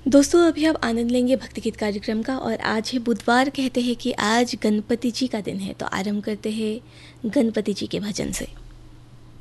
दोस्तों अभी आप आनंद लेंगे भक्ति गीत कार्यक्रम का। और आज है बुधवार, कहते हैं कि आज गणपति जी का दिन है, तो आरंभ करते हैं गणपति जी के भजन से।